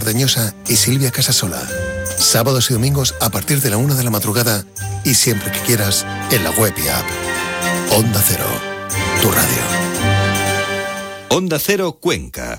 Cardeñosa y Silvia Casasola. Sábados y domingos a partir de la 1 de la madrugada y siempre que quieras en la web y app. Onda Cero, tu radio. Onda Cero Cuenca.